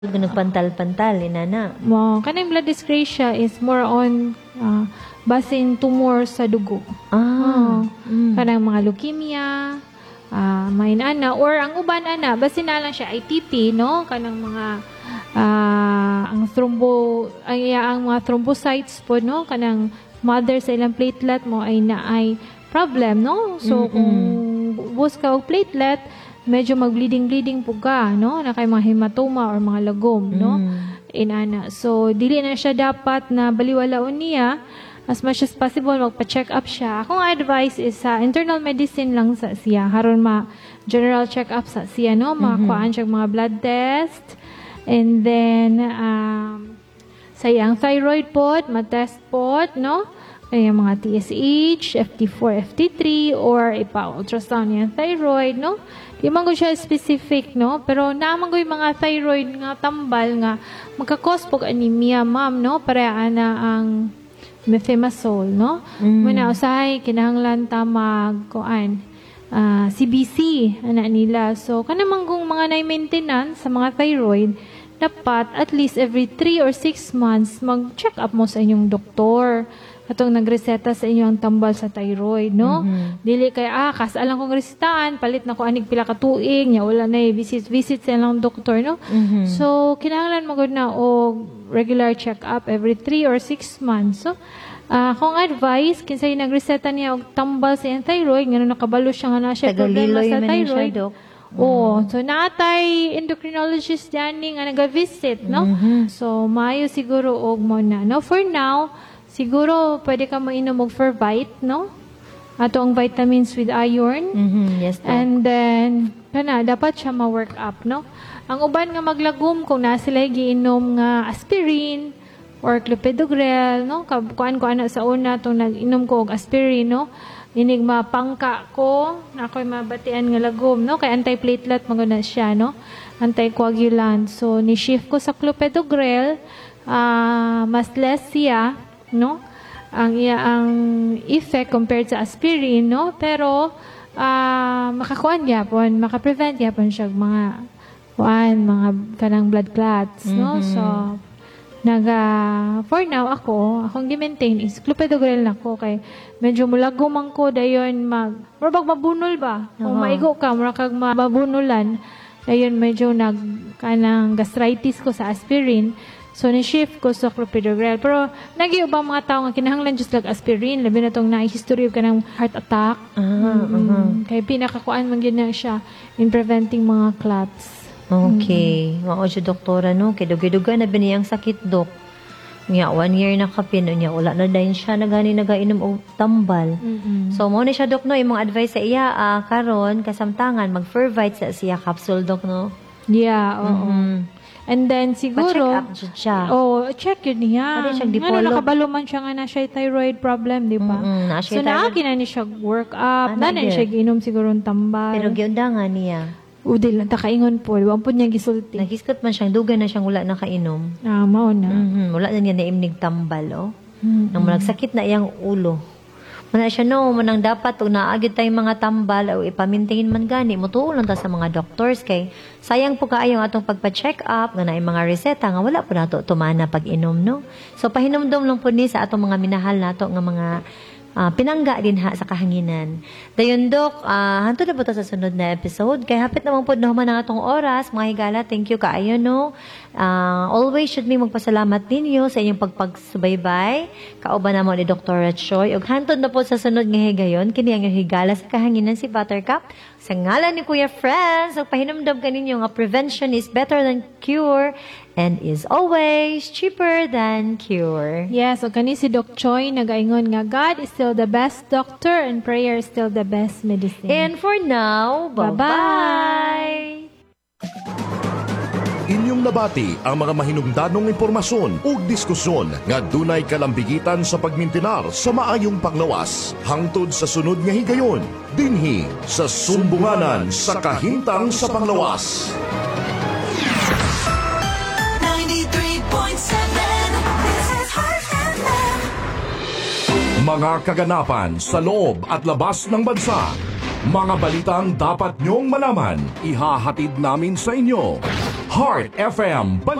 Nagpantal-pantal, inana. Kanang blood dyscrasia is more on basin tumor sa dugo. Kanang mga leukemia, may ana, or ang uban ana, basin na lang siya ITP, no? Kanang mga ang mga thrombocytes po, no? Kanang mother sa ilang platelet mo ay naay problem, no? So kung bus ka og platelet, medyo mag-bleeding po ka, no? Na kay mga hematoma or mga lagom, no? Inana. So, dili na siya dapat na baliwalaon niya. As much as possible, magpa-check up siya. Akong advice is sa internal medicine lang sa siya. Haron general check up sa siya, no? Makakuhaan siya mga blood test. And then, sa iyang thyroid pod, ma-test pod, no? Ay, mga TSH, FT4, FT3, or ipa-ultrasound niya thyroid, no? Di man ko siya specific, no? Pero naman ko yung mga thyroid nga tambal nga magkakos pog anemia, ma'am, no? Pareha na ang methimazole, no? Muna usahay, kinahanglan tamag CBC, ana nila. So, kanamang kung mga na-maintenance sa mga thyroid, dapat at least every 3 or 6 months mag-check up mo sa inyong doktor. Katong nagreseta sa inyo ang tambal sa thyroid, no? Dili kay, kasalang kong resetahan, palit na ko anig pila ka tuig, nya wala na visit sa ilang doktor, no? So, kinahanglan mo gud na og regular check-up every 3 or 6 months. So, kung advice, kinsay nagreseta niya og tambal sa iyang thyroid, ngano nakabalo siya nga na siya problema sa thyroid. So natay endocrinologist diyan nga naga-visit, no? So, maayo siguro og mo na. No, for now, siguro, pwede ka mainom og Fervite, no? Ato ang vitamins with iron. Yes, po. And then, dapat siya ma-work up, no? Ang uban nga maglagom, kung na sila giinom nga aspirin or clopidogrel, no? Kuan ko ana sa una, itong nag-inom ko og aspirin, no? Inig mapangka ko, na ako'y mabatian nga lagom, no? Kay anti-platelet, maguna siya, no? Anti-coagulant. So, ni-shift ko sa clopidogrel, mas less siya, no? Ang effect compared sa aspirin, no? Pero makakuan gyapon, maka-prevent gyapon siya mga kanang blood clots, no? So for now akong gi-maintain is clopidogrel na ko kay medyo mulagom man ko dayon murag mabunol ba? Kung maigo ka mura kag mabunulan, dayon medyo kanang gastritis ko sa aspirin. So, ni-shift ko sa clopidogrel. Pero, nag-iubang mga tao nga kinahanglan just like aspirin. Labi na itong na-history ka ng heart attack. Kaya pinakakuan man yun na siya in preventing mga clots. Okay. Mao siya, doktora, no? Kaya dugi-duga na biniyang sakit, dok. Nga, 1 year na kapin. Nga, wala na dahil siya nagainom o tambal. So, mo na siya, dok, no? Yung mga advice sa iya, karon kasamtangan, mag-Fervite sa siya capsule, dok, no? Yeah, oo. And then, siguro, pa-check up siya. Check yun niya. Pwede siyang dipolog. Nga, nakabalo man siya nga na siya thyroid problem, di ba? So, naakina ni siya work up. Na siya giinom siguro ng tambal. Pero giundangan niya. Udil lang, takainon po. Diba po niya gisulti. Nagiskot man siyang dugan na siyang wala nakainom. Mao na. Wala na niya naimnig tambal, oh. Nang nagsakit na iyang ulo. Mana siya, no, manang dapat kung naagid tayong mga tambal o ipamintain man gani, mutuulong ta sa mga doctors kay sayang po kaayong atong pagpa-check up nga naay mga reseta nga wala po nato tumana pag-inom, no? So pahinomdom lang po ni sa atong mga minahal nato nga mga pinangga din ha sa kahanginan. Dayon, dok, hantod na po ta sa sunod na episode. Kaya hapit naman po naman ang atong oras. Mga higala, thank you kaayo, no? Always should me magpasalamat ninyo sa inyong pagpagsubaybay. Kauban na mo ni Dr. Choi. Ug hantod na po sa sunod nga higayon. Kini ang higala sa kahanginan si Buttercup. Sa ngalan ni Kuya Friends, ug pahinumdom ka ninyo nga prevention is better than cure and is always cheaper than cure. Yes, so kani si Doc Choi nagaingon nga God is still the best doctor and prayer is still the best medicine. And for now, bye-bye! Inyong nabati ang mga mahinungdanong impormasyon ug diskusyon nga dunay kalambigitan sa pagmintinar sa maayong panglawas hangtod sa sunod nga higayon dinhi sa sumbunganan sa kahintang sa panglawas. 93.7 This is Heart FM. Mga kaganapan sa loob at labas ng bansa. Mga balitang dapat nyong malaman, ihahatid namin sa inyo. Heart FM.